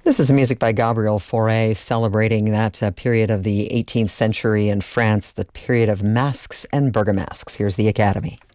This is music by Gabriel Fauré celebrating that period of the 18th century in France, the period of masks and burgomasques. Here's the Academy.